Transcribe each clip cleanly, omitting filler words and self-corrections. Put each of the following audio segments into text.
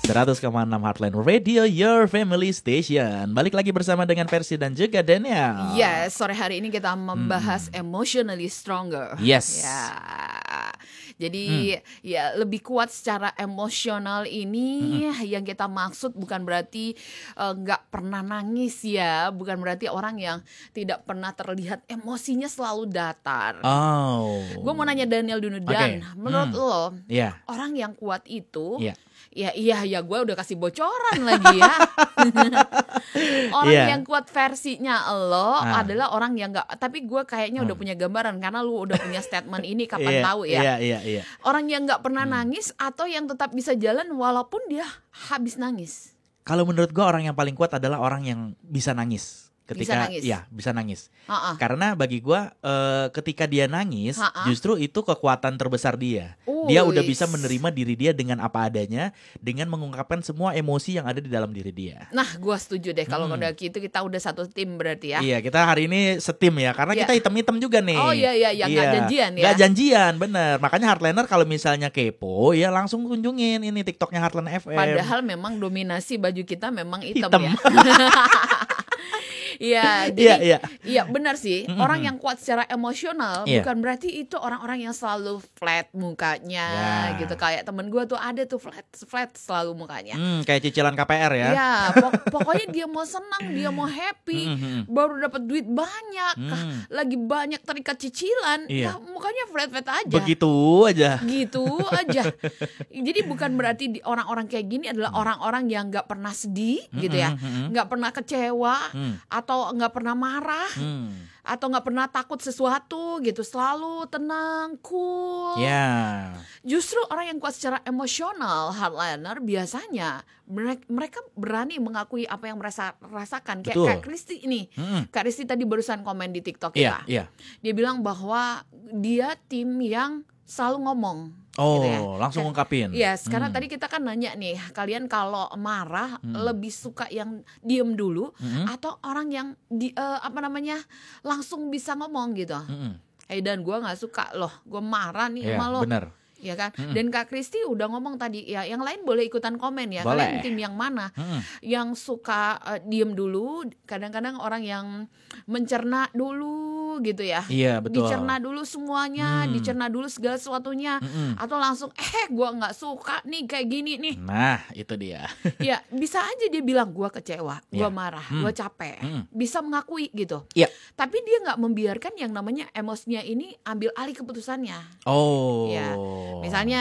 100,6 Heartland Radio, your family station. Balik lagi bersama dengan Versi dan juga Daniel. Yes, sore hari ini kita membahas emotionally stronger. Yes. Ya. Jadi ya lebih kuat secara emosional ini yang kita maksud bukan berarti nggak pernah nangis ya, bukan berarti orang yang tidak pernah terlihat emosinya selalu datar. Oh. Gue mau nanya Daniel dulu Dan, menurut lo orang yang kuat itu iya gue udah kasih bocoran lagi ya. Orang yang kuat versinya lo adalah orang yang nggak, tapi gue kayaknya udah punya gambaran karena lu udah punya statement ini kapan tahu ya. Iya. Orang yang nggak pernah nangis atau yang tetap bisa jalan walaupun dia habis nangis. Kalau menurut gue orang yang paling kuat adalah orang yang bisa nangis. Ketika bisa nangis. Karena bagi gue ketika dia nangis justru itu kekuatan terbesar dia. Dia udah bisa menerima diri dia dengan apa adanya, dengan mengungkapkan semua emosi yang ada di dalam diri dia. Nah, gue setuju deh kalau udah gitu kita udah satu tim berarti ya. Iya, kita hari ini setim ya, karena kita hitam-hitam juga nih. Oh iya, nggak janjian ya. Nggak janjian, bener. Makanya Heartlander kalau misalnya kepo ya langsung kunjungin ini TikToknya Heartland FM. Padahal memang dominasi baju kita memang hitam. Ya. Iya, jadi iya benar sih. Orang yang kuat secara emosional bukan berarti itu orang-orang yang selalu flat mukanya gitu. Kayak temen gue tuh ada tuh flat selalu mukanya. Kayak cicilan KPR ya. Iya, pokoknya dia mau senang, dia mau happy, baru dapat duit banyak, lagi banyak terikat cicilan, ya mukanya flat aja. Begitu aja. Gitu aja. Jadi bukan berarti orang-orang kayak gini adalah orang-orang yang nggak pernah sedih gitu ya, nggak pernah kecewa. Atau nggak pernah marah, atau nggak pernah takut sesuatu gitu, selalu tenang, cool. Justru orang yang kuat secara emosional, Heartlander, biasanya mereka berani mengakui apa yang mereka rasakan. Kayak Kak Kristi ini, Kak Kristi tadi barusan komen di TikTok kita. Dia bilang bahwa dia tim yang selalu ngomong. Oh, gitu ya. Langsung ngungkapin. Yes, karena tadi kita kan nanya nih, kalian kalau marah lebih suka yang diem dulu atau orang yang langsung bisa ngomong gitu. Hey Dan, gue nggak suka loh, gue marah nih sama lo. Bener. Ya kan? Dan Kak Kristi udah ngomong tadi ya, yang lain boleh ikutan komen ya. Boleh. Kalian tim yang mana? Yang suka diem dulu, kadang-kadang orang yang mencerna dulu gitu ya. Iya, betul. Dicerna dulu semuanya, dicerna dulu segala sesuatunya, atau langsung gue nggak suka nih kayak gini nih. Nah, itu dia. Ya, bisa aja dia bilang gue kecewa, gue marah, gue capek, bisa mengakui gitu. Tapi dia nggak membiarkan yang namanya emosinya ini ambil alih keputusannya. Oh. Ya. Misalnya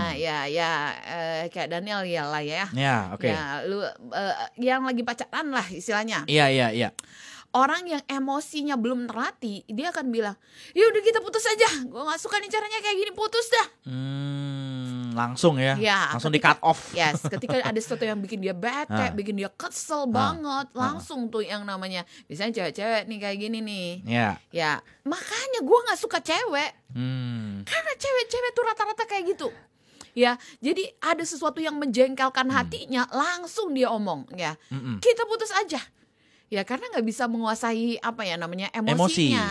kayak Daniel ya lah ya. Ya, oke. Ya, lu yang lagi pacaran lah istilahnya. Iya. Orang yang emosinya belum terlatih, dia akan bilang, ya udah kita putus aja. Gue nggak suka nih caranya kayak gini, putus dah. Langsung ya. Langsung di cut off. Yes, ketika ada sesuatu yang bikin dia bete, bikin dia kesel banget, langsung tuh yang namanya, misalnya cewek-cewek nih kayak gini nih. Ya, makanya gue nggak suka cewek. Karena cewek-cewek tuh rata-rata kayak gitu. Ya, jadi ada sesuatu yang menjengkelkan hatinya, langsung dia omong ya. Kita putus aja. Ya, karena nggak bisa menguasai emosinya.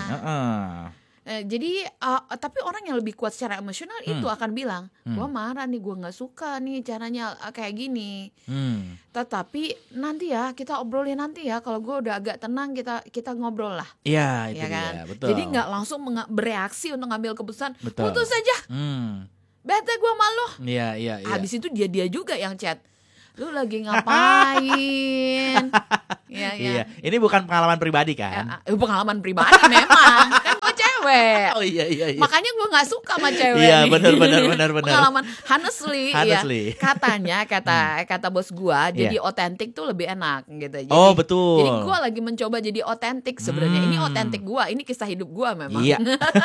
Jadi tapi orang yang lebih kuat secara emosional itu akan bilang, gue marah nih, gue nggak suka nih caranya kayak gini. Tetapi nanti ya kita obrolin nanti ya, kalau gue udah agak tenang kita ngobrol lah. Iya, itu ya kan? dia, betul. Jadi nggak langsung bereaksi untuk ngambil keputusan, putus aja. Bete gue malu. Iya. Habis itu dia juga yang chat, lu lagi ngapain? Iya. Ini bukan pengalaman pribadi kan? Pengalaman pribadi memang. Kan gue cewek. Oh iya. Makanya gue nggak suka sama cewek. Iya, nih. benar. Pengalaman honestly. Ya, katanya kata bos gue, jadi otentik tuh lebih enak gitu. Jadi, betul. Jadi gue lagi mencoba jadi otentik sebenarnya. Ini otentik gue, ini kisah hidup gue memang. Iya.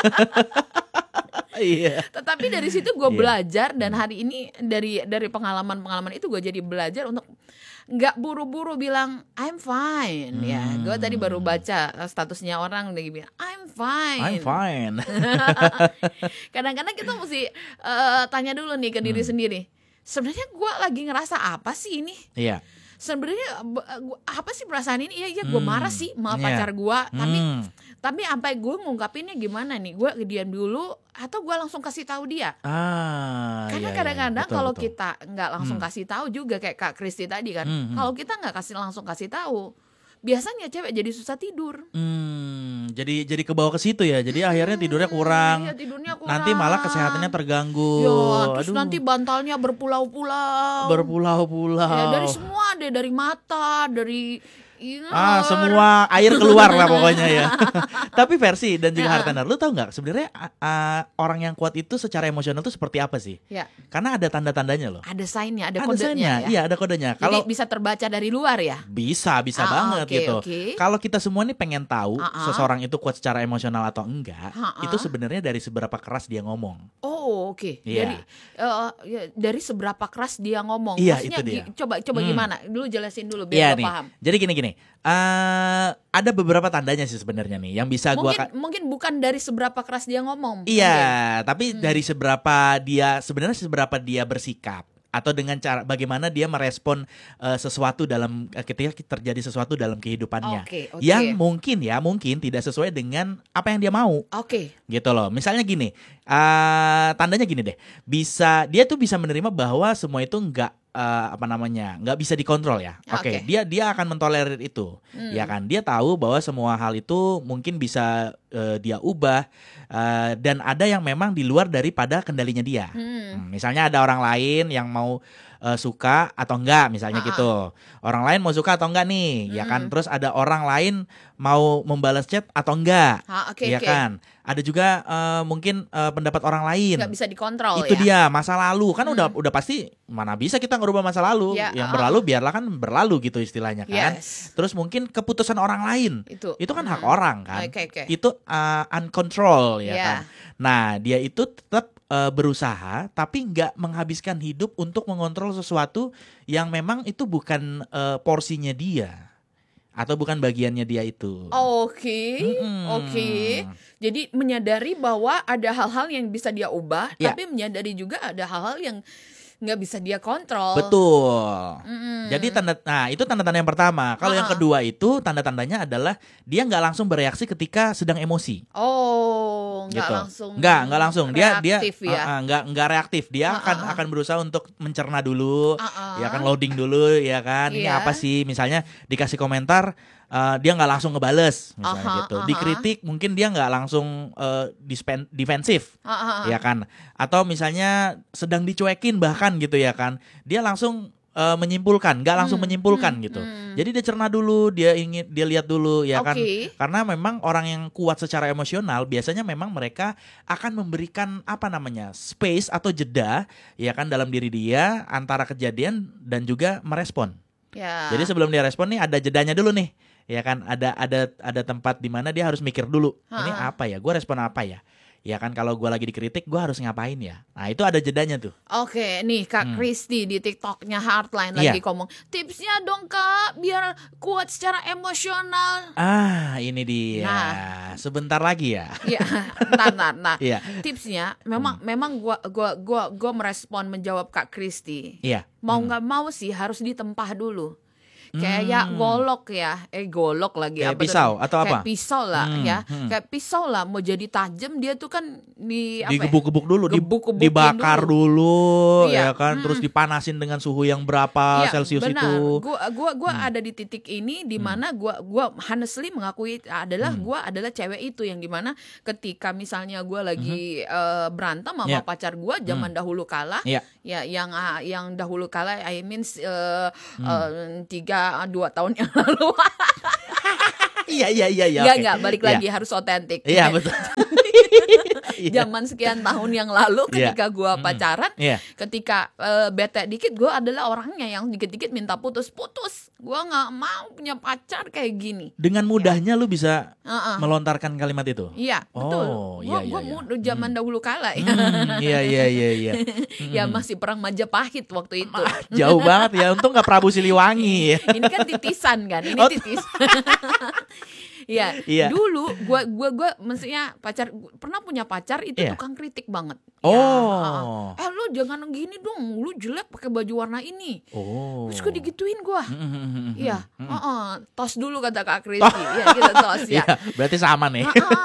Tetapi dari situ gue belajar, dan hari ini dari pengalaman itu gue jadi belajar untuk nggak buru-buru bilang I'm fine. Ya, gue tadi baru baca statusnya orang lagi bilang I'm fine. Kadang-kadang kita mesti tanya dulu nih ke diri sendiri. Sebenarnya gue lagi ngerasa apa sih ini? Iya. sebenarnya apa sih perasaan ini? Iya gue marah sih sama pacar gue, tapi sampai gue ngungkapinnya gimana nih? Gue diam dulu atau gue langsung kasih tahu dia? Karena kadang-kadang kalau kita nggak langsung kasih tahu juga kayak Kak Kristi tadi kan, kalau kita nggak langsung kasih tahu, biasanya cewek jadi susah tidur. Jadi kebawa ke situ ya. Jadi akhirnya tidurnya kurang. Iya, tidurnya kurang. Nanti malah kesehatannya terganggu. Terus nanti bantalnya berpulau-pulau. Ya, dari semua deh, dari mata, dari semua air keluar lah pokoknya ya. Tapi Versi dan juga Hartaner, lu tahu nggak sebenarnya orang yang kuat itu secara emosional tuh seperti apa sih? Ya. Karena ada tanda-tandanya loh. Ada sign-nya, ada kodenya. Iya, ada kodenya. Jadi bisa terbaca dari luar ya? Bisa banget gitu. Kalau kita semua nih pengen tahu seseorang itu kuat secara emosional atau enggak, itu sebenarnya dari seberapa keras dia ngomong. Oh, oke. Yeah. Dari seberapa keras dia ngomong. Iya, itu dia. Coba gimana? Dulu jelasin dulu biar gue paham. Jadi gini. Ada beberapa tandanya sih sebenarnya nih yang bisa mungkin bukan dari seberapa keras dia ngomong. Iya, tapi dari seberapa dia bersikap atau dengan cara bagaimana dia merespon sesuatu ketika terjadi sesuatu dalam kehidupannya. Yang mungkin tidak sesuai dengan apa yang dia mau. Gitu loh. Misalnya gini, tandanya gini deh. Dia tuh bisa menerima bahwa semua itu nggak bisa dikontrol ya. Dia akan mentolerir itu. Ya kan, dia tahu bahwa semua hal itu mungkin bisa dia ubah dan ada yang memang di luar daripada kendalinya dia. Misalnya ada orang lain yang mau suka atau enggak misalnya gitu. Orang lain mau suka atau enggak nih, ya kan? Terus ada orang lain mau membalas chat atau enggak. Kan? Ada juga mungkin pendapat orang lain. Nggak bisa dikontrol. Itu dia, masa lalu. Kan udah pasti mana bisa kita ngerubah masa lalu. Yang berlalu biarlah kan berlalu gitu istilahnya kan. Terus mungkin keputusan orang lain. Itu kan hak orang kan. Itu uncontrolled ya kan. Nah, dia itu tetap berusaha tapi nggak menghabiskan hidup untuk mengontrol sesuatu yang memang itu bukan porsinya dia atau bukan bagiannya dia itu. Jadi menyadari bahwa ada hal-hal yang bisa dia ubah, tapi menyadari juga ada hal-hal yang nggak bisa dia kontrol. Betul. Jadi itu tanda-tanda yang pertama. Kalau yang kedua itu tanda-tandanya adalah dia nggak langsung bereaksi ketika sedang emosi. Nggak gitu. langsung. Nggak langsung. Dia nggak reaktif. Dia akan berusaha untuk mencerna dulu, ya kan, loading dulu, ya kan. Ini apa sih? Misalnya dikasih komentar, dia nggak langsung ngebales, misalnya gitu. Dikritik mungkin dia nggak langsung defensif, ya kan. Atau misalnya sedang dicuekin bahkan gitu ya kan. Dia langsung menyimpulkan, nggak langsung menyimpulkan gitu. Jadi dia cerna dulu, dia lihat dulu ya kan. Karena memang orang yang kuat secara emosional biasanya memang mereka akan memberikan space atau jeda ya kan dalam diri dia antara kejadian dan juga merespon. Jadi sebelum dia respon nih ada jedanya dulu nih. Ya kan, ada tempat di mana dia harus mikir dulu. Ini apa ya? Gue respon apa ya? Ya kan, kalau gue lagi dikritik gue harus ngapain ya? Nah itu ada jedanya tuh. Nih Kak Kristi di TikToknya Heartline lagi ngomong, tipsnya dong Kak biar kuat secara emosional. Ini dia. Sebentar lagi ya. Nah, tipsnya memang gue merespon menjawab Kak Kristi. Mau nggak mau sih harus ditempah dulu. Kayak golok lagi kayak pisau atau apa? Kayak pisau lah kayak pisau lah, mau jadi tajam dia tuh kan digebuk-gebuk dulu, dibakar dulu ya kan, terus dipanasin dengan suhu yang berapa Celsius itu. Gua ada di titik ini di mana gua honestly mengakui gua adalah cewek itu yang dimana ketika misalnya gua lagi berantem sama pacar gua zaman dahulu kala yang dahulu kala I mean 2 tahun yang lalu. Iya. Enggak, balik lagi harus otentik. Iya, betul. Zaman sekian tahun yang lalu ketika gue pacaran, ketika bete dikit, gue adalah orangnya yang dikit-dikit minta putus. Gue nggak mau punya pacar kayak gini. Dengan mudahnya lu bisa melontarkan kalimat itu. Iya, betul. Gue zaman dahulu kala. Iya. Ya masih perang Majapahit waktu itu. Jauh banget ya. Untung nggak Prabu Siliwangi. Ini kan titisan kan. Titis. Iya. Dulu gue maksudnya pernah punya pacar itu tukang kritik banget. Oh. Lu jangan gini dong, lu jelek pakai baju warna ini. Terus gue digituin gue. Iya. Tos dulu kata Kak Kristi. Iya, kita tos ya. Berarti sama nih.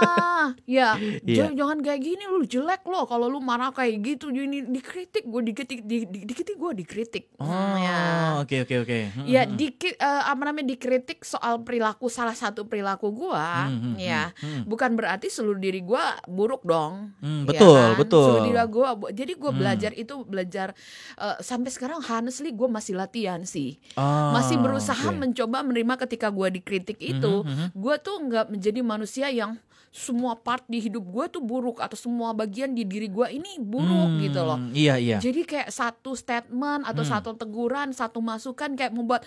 Jangan kayak gini, lu jelek loh kalau lu marah kayak gitu. Ini dikritik, gue dikritik. Oke. Ya, dikritik soal perilaku, salah satu perilaku gue. Bukan berarti seluruh diri gue buruk dong. Betul. Jadi gue belajar sampai sekarang honestly gue masih latihan sih. Masih berusaha mencoba menerima ketika gue dikritik itu. Gue tuh nggak menjadi manusia yang semua part di hidup gue tuh buruk atau semua bagian di diri gue ini buruk gitu loh. Iya. Jadi kayak satu statement atau satu teguran, satu masukan kayak membuat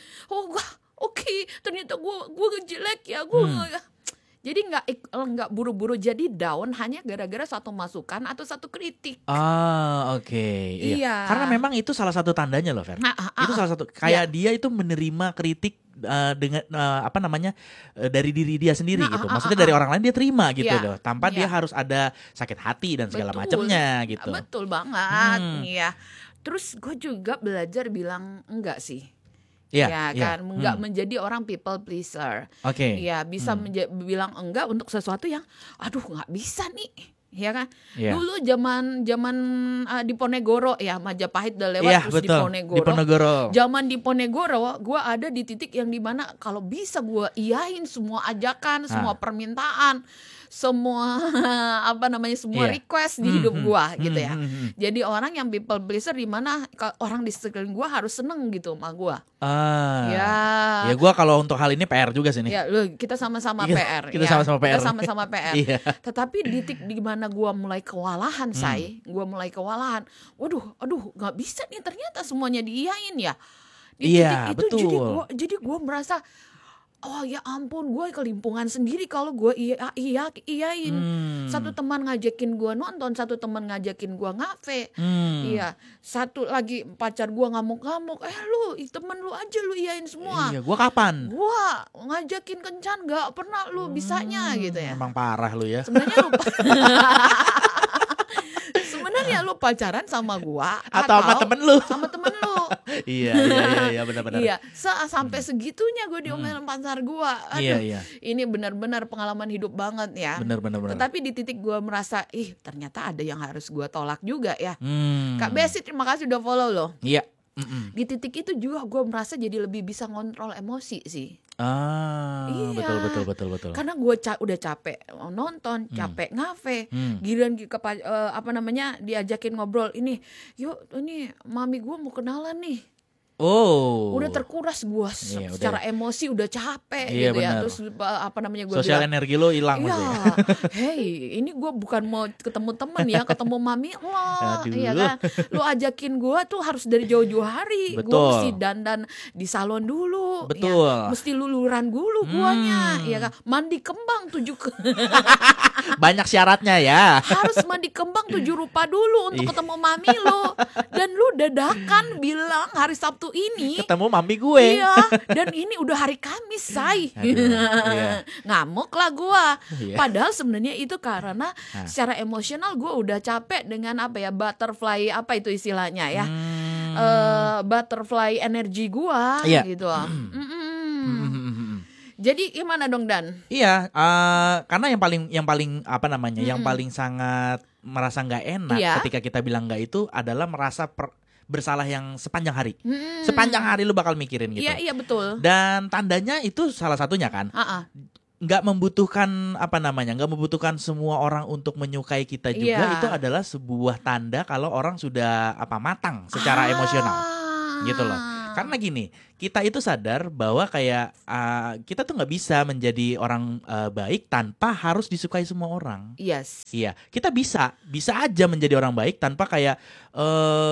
ternyata gue jelek ya Jadi nggak buru-buru jadi down hanya gara-gara satu masukan atau satu kritik. Oke. Iya. Karena memang itu salah satu tandanya loh, Fer. Itu salah satu kayak dia itu menerima kritik dengan dari diri dia sendiri gitu. Maksudnya dari orang lain dia terima gitu loh, tanpa dia harus ada sakit hati dan segala macamnya gitu. Betul banget. Iya. Terus gue juga belajar bilang enggak sih. Nggak menjadi orang people pleaser. Bisa bilang enggak untuk sesuatu yang nggak bisa nih. Ya kan? Dulu zaman di Ponegoro Majapahit udah lewat, terus betul. di Ponegoro. Zaman di Ponegoro gue ada di titik yang dimana kalau bisa gue iyain semua ajakan, semua permintaan, semua semua request di hidup gue gitu ya. Jadi orang yang people pleaser di mana orang di sekeliling gue harus seneng gitu sama gue. Ya gue kalau untuk hal ini PR juga sih nih. Kita sama-sama PR. Kita sama-sama PR. Tetapi di titik di mana gue mulai kewalahan, Waduh, nggak bisa nih ternyata semuanya diiyain ya. Di titik itu betul. Jadi gue merasa ya ampun, gue kelimpungan sendiri kalau gue iyain. Satu teman ngajakin gue nonton, satu teman ngajakin gue ngafe. Satu lagi pacar gue ngamuk-ngamuk. Temen lu aja lu iyain semua. Gue kapan? Gue ngajakin kencan gak pernah lu bisanya gitu ya. Emang parah lu ya. Sebenarnya lu lu pacaran sama gua atau sama temen lu? Sama temen lu. Iya, benar-benar. Sampai segitunya gue diomelin pacar gua. Ini benar-benar pengalaman hidup banget ya. Benar. Tetapi di titik gua merasa, ternyata ada yang harus gua tolak juga ya. Kak Besi, terima kasih udah follow loh. Iya. Di titik itu juga gue merasa jadi lebih bisa ngontrol emosi sih. Betul. Karena gue udah capek nonton, capek ngafe, giliran diajakin ngobrol ini, yuk ini mami gue mau kenalan nih. Udah terkuras gue secara emosi, udah capek gitu ya. Terus gue sosial bilang, energi lo hilang maksudnya. Hey, ini gue bukan mau ketemu temen ya, ketemu mami lo. Iya kan? Lo ajakin gue tuh harus dari jauh-jauh hari. Gue mesti dandan di salon dulu. Betul. Ya. Mesti luluran dulu guanya, ya kan? Mandi kembang 7 banyak syaratnya ya. Harus mandi kembang 7 rupa dulu untuk ketemu mami lo. Dan lu dadakan bilang hari Sabtu ini ketemu mami gue. Iya, dan ini udah hari Kamis, say. Ngamuk lah gue. Padahal sebenarnya itu karena secara emosional gue udah capek dengan butterfly itu istilahnya ya. Butterfly energi gue gitu. Jadi gimana dong Dan? Iya, karena yang paling yang paling sangat merasa nggak enak ketika kita bilang nggak itu adalah merasa bersalah yang sepanjang hari. Sepanjang hari lu bakal mikirin gitu. Iya betul. Dan tandanya itu salah satunya kan. Nggak membutuhkan nggak membutuhkan semua orang untuk menyukai kita juga. Itu adalah sebuah tanda kalau orang sudah matang secara emosional gitu loh. Karena gini, kita itu sadar bahwa kayak kita tuh nggak bisa menjadi orang baik tanpa harus disukai semua orang. Yes. Iya, kita bisa aja menjadi orang baik tanpa kayak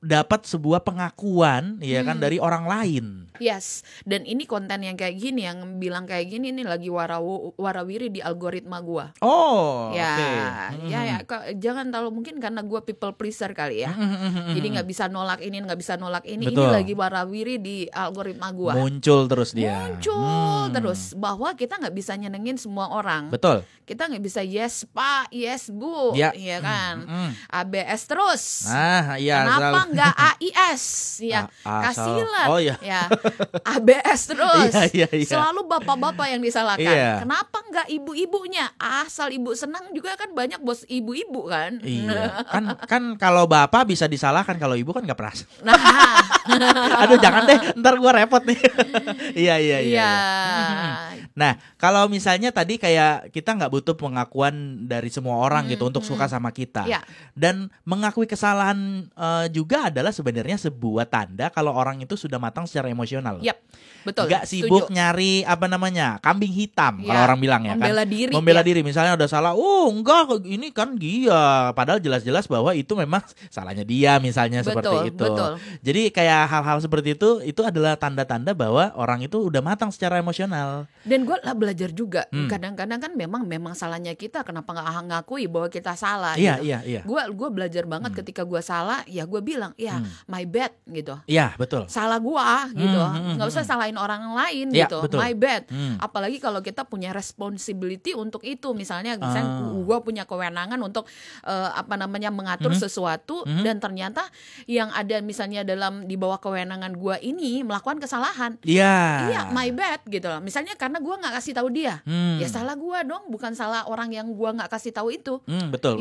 dapat sebuah pengakuan ya kan dari orang lain. Yes, dan ini konten yang kayak gini, yang bilang kayak gini nih lagi warawiri di algoritma gua. Oh, ya, okay. ya, jangan terlalu, mungkin karena gua people pleaser kali ya. Jadi nggak bisa nolak ini, nggak bisa nolak ini. Betul. Ini lagi warawiri di algoritma gua. Muncul terus dia. Muncul terus bahwa kita nggak bisa nyenengin semua orang. Betul. Kita nggak bisa yes pak, yes bu, ya kan. ABS terus. Nah, iya. Kenapa nggak AIS? Ya, kasilat. Oh iya. Ya, ABS terus. Iya. Selalu bapak-bapak yang disalahkan. Iya. Kenapa nggak ibu-ibunya? Asal ibu senang juga kan banyak bos ibu-ibu kan. Iya. kan kalau bapak bisa disalahkan, kalau ibu kan nggak pernah. Nah. Aduh jangan deh, ntar gue repot nih. Iya. Nah, kalau misalnya tadi kayak kita nggak butuh pengakuan dari semua orang gitu untuk suka sama kita. Dan mengakui kesalahan juga adalah sebenarnya sebuah tanda kalau orang itu sudah matang secara emosional. Betul. Gak sibuk nyari kambing hitam kalau orang bilang ya membela kan. Diri, membela diri. Misalnya udah salah, enggak ini kan dia. Padahal jelas-jelas bahwa itu memang salahnya dia misalnya. Seperti itu. Betul. Jadi kayak hal-hal seperti itu adalah tanda-tanda bahwa orang itu udah matang secara emosional. Dan gue lah belajar juga. Kadang-kadang kan memang salahnya kita. Kenapa nggak ngakui bahwa kita salah? Iya. Gue belajar banget ketika gue salah, ya gue bilang my bad gitu. Iya betul. Salah gue gitu. Nggak usah salahin orang lain gitu. Betul. My bad. Apalagi kalau kita punya responsibility untuk itu. Misalnya gue punya kewenangan untuk mengatur sesuatu dan ternyata yang ada misalnya di bawah kewenangan gue ini melakukan kesalahan. Iya, my bad gitu loh. Misalnya karena gue nggak kasih tahu dia, ya salah gue dong, bukan salah orang yang gue nggak kasih tahu itu. Betul.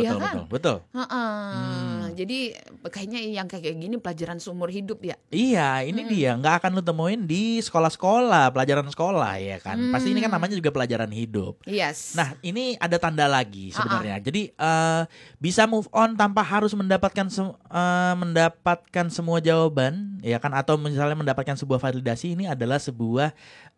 Jadi kayaknya yang kayak gini pelajaran seumur hidup ya. Iya, ini dia nggak akan lu temuin di sekolah-sekolah, pelajaran sekolah ya kan. Pasti ini kan namanya juga pelajaran hidup. Yes. Nah, ini ada tanda lagi sebenarnya. Jadi bisa move on tanpa harus mendapatkan semua jawaban, ya kan? Atau misalnya mendapatkan sebuah validasi, ini adalah sebuah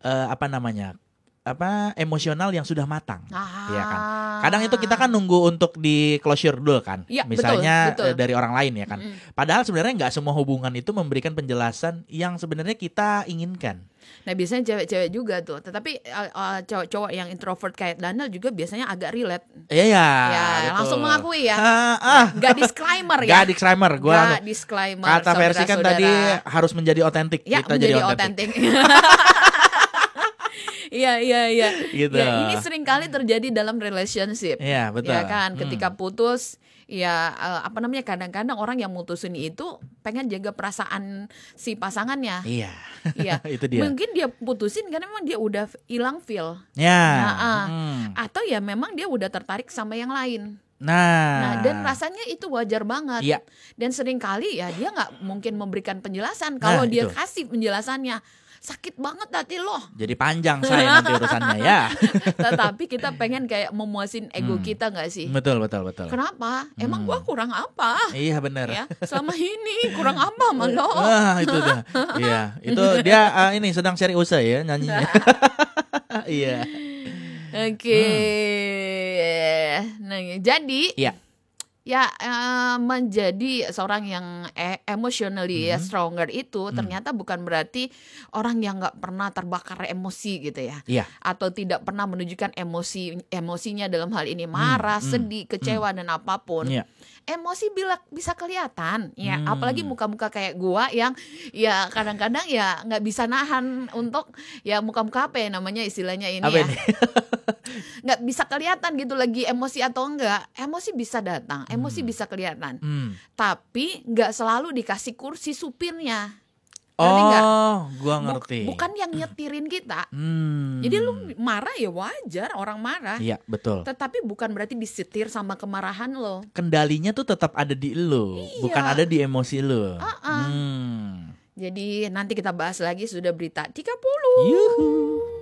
emosional yang sudah matang, ya kan. Kadang itu kita kan nunggu untuk di closure dulu kan, misalnya betul. Dari orang lain ya kan. Padahal sebenarnya nggak semua hubungan itu memberikan penjelasan yang sebenarnya kita inginkan. Nah biasanya cewek-cewek juga tuh, tetapi cowok-cowok yang introvert kayak Daniel juga biasanya agak relate. Iya. Langsung mengakui ya. Gak disclaimer ya. Gak disclaimer. Gak disclaimer. Kata versi kan tadi harus menjadi otentik. Ya, kita menjadi jadi otentik. Iya. Gitu. Ya, ini sering kali terjadi dalam relationship. Iya, betul. Ya kan, ketika putus, ya kadang-kadang orang yang mutusin itu pengen jaga perasaan si pasangannya. Iya. Itu dia. Mungkin dia putusin karena memang dia udah hilang feel. Ya. Atau ya memang dia udah tertarik sama yang lain. Nah, dan rasanya itu wajar banget. Iya. Dan sering kali ya dia nggak mungkin memberikan penjelasan. Kalau dia kasih penjelasannya, sakit banget hati loh. Jadi panjang saya nanti urusannya ya. Tetapi kita pengen kayak memuasin ego kita nggak sih? Betul. Kenapa? Emang gua kurang apa? Iya benar. Ya, selama ini kurang apa sama lo? Itu dah. Iya, itu dia ini sedang cari usaha ya nyanyinya. Iya. Oke. Nah, jadi menjadi seorang yang emotionally stronger itu ternyata bukan berarti orang yang nggak pernah terbakar emosi gitu ya, atau tidak pernah menunjukkan emosinya dalam hal ini marah, sedih, kecewa dan apapun. Emosi bisa kelihatan ya, apalagi muka-muka kayak gua yang ya kadang-kadang ya nggak bisa nahan untuk ya muka-muka apa ya namanya istilahnya ini apa ya nggak bisa kelihatan gitu lagi emosi atau enggak. Emosi bisa datang, emosi bisa kelihatan, tapi nggak selalu dikasih kursi supirnya. Gua ngerti. Bukan yang nyetirin kita. Jadi lu marah ya wajar, orang marah. Iya, betul. Tetapi bukan berarti disetir sama kemarahan lo. Kendalinya tuh tetap ada di lo, bukan ada di emosi lo. Jadi nanti kita bahas lagi, sudah berita 30. Yuhu.